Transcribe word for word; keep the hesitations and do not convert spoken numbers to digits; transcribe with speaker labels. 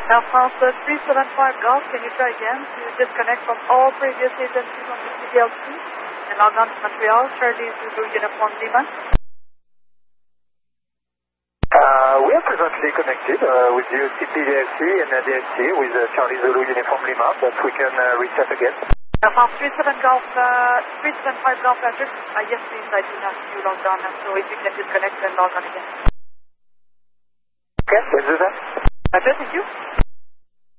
Speaker 1: Air France uh, three seven five Golf, can you try again to disconnect from all previous agencies on the C D L C and log on to Montreal, Charlie Zulu Uniform Lima?
Speaker 2: Uh, we are presently connected uh, with the C D L C and uh, D L C with uh, Charlie Zulu Uniform Lima, but we can uh, reset again.
Speaker 1: Air France three seven Golf, uh, three seven five Golf, Patrick. Uh, yes, please, I do not see you logged on, so if you can disconnect and log on again.
Speaker 2: Okay, let's do that.
Speaker 1: Patrick, thank you.